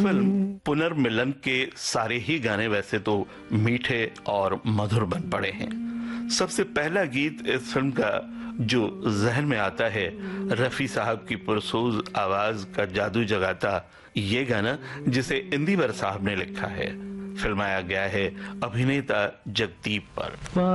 Film पुनर्मिलन के सारे ही गाने वैसे तो मीठे और मधुर बन पड़े हैं। सबसे पहला गीत इस फिल्म का जो जहन में आता है, रफी साहब की पुरसोज आवाज का जादू जगाता ये गाना, जिसे इंदिवर साहब ने लिखा है, फिल्माया गया है अभिनेता जगदीप पर।